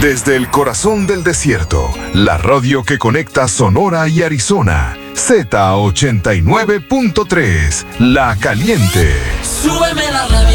Desde el corazón del desierto, la radio que conecta Sonora y Arizona, Z89.3, La Caliente. Súbeme la radio.